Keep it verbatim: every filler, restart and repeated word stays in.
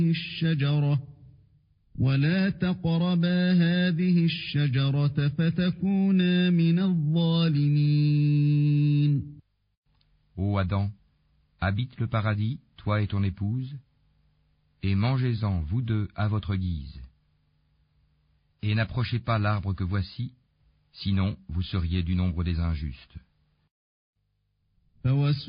الشجرة ولا تقربا هذه الشجرة فتكونا من الظالمين. Ô Adam, habite le paradis, toi et ton épouse, et mangez-en, vous deux, à votre guise. Et n'approchez pas l'arbre que voici, sinon vous seriez du nombre des injustes.